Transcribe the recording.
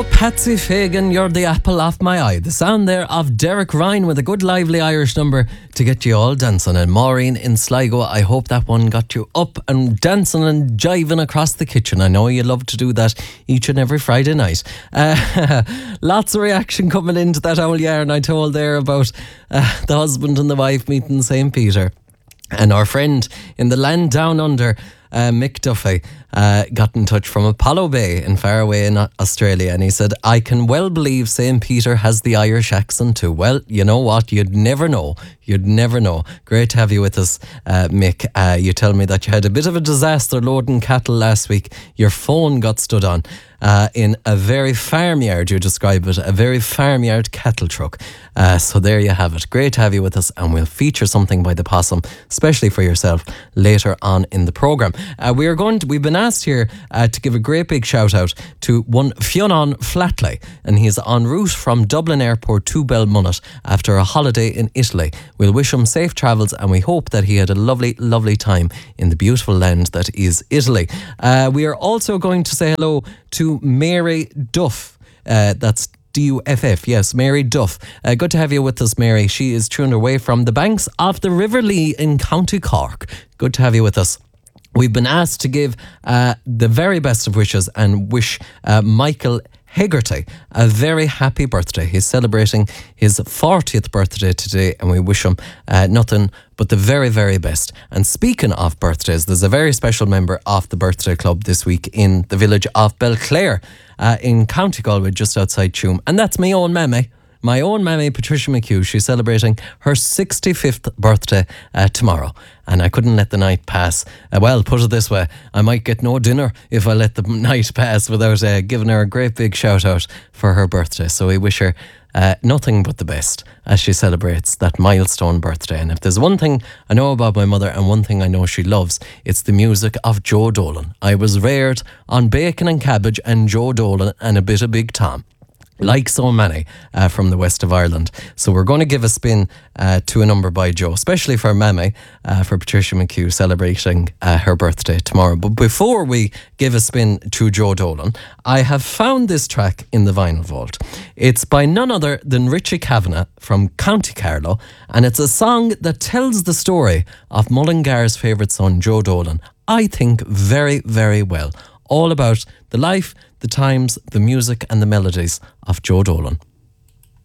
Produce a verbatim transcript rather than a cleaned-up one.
Patsy Fagan, you're the apple off my eye. The sound there of Derek Ryan with a good lively Irish number to get you all dancing. And Maureen in Sligo, I hope that one got you up and dancing and jiving across the kitchen. I know you love to do that each and every Friday night. Uh, lots of reaction coming into that old yarn I told there about uh, the husband and the wife meeting Saint Peter. And our friend in the land down under, Uh, Mick Duffy, uh, got in touch from Apollo Bay in Faraway in Australia, and he said, I can well believe Saint Peter has the Irish accent too. Well, you know what? You'd never know. You'd never know. Great to have you with us, uh, Mick. Uh, you tell me that you had a bit of a disaster loading cattle last week. Your phone got stood on uh, in a very farmyard, you describe it, a very farmyard cattle truck. Uh, so there you have it. Great to have you with us, and we'll feature something by the possum, especially for yourself, later on in the programme. Uh, we are going to, we've been asked here uh, to give a great big shout out to one Fionn Flatley, and he's en route from Dublin Airport to Belmunnet after a holiday in Italy. We'll wish him safe travels, and we hope that he had a lovely, lovely time in the beautiful land that is Italy. Uh, we are also going to say hello to Mary Duff. Uh, that's D U F F, yes, Mary Duff. Uh, good to have you with us, Mary. She is tuned away from the banks of the River Lee in County Cork. Good to have you with us. We've been asked to give uh, the very best of wishes and wish uh, Michael Hegarty a very happy birthday. He's celebrating his fortieth birthday today, and we wish him uh, nothing but the very, very best. And speaking of birthdays, there's a very special member of the birthday club this week in the village of Belclare uh, in County Galway, just outside Tuam. And that's my own mammy. My own mammy, Patricia McHugh. She's celebrating her sixty-fifth birthday uh, tomorrow. And I couldn't let the night pass. Uh, well, put it this way, I might get no dinner if I let the night pass without uh, giving her a great big shout out for her birthday. So we wish her uh, nothing but the best as she celebrates that milestone birthday. And if there's one thing I know about my mother and one thing I know she loves, it's the music of Joe Dolan. I was reared on bacon and cabbage and Joe Dolan and a bit of Big Tom, like so many uh, from the west of Ireland. So we're going to give a spin uh, to a number by Joe, especially for Mammy, uh, for Patricia McHugh celebrating uh, her birthday tomorrow. But before we give a spin to Joe Dolan, I have found this track in the vinyl vault. It's by none other than Richie Kavanagh from County Carlow, and it's a song that tells the story of Mullingar's favourite son, Joe Dolan, I think very, very well. All about the life, the times, the music and the melodies of Joe Dolan.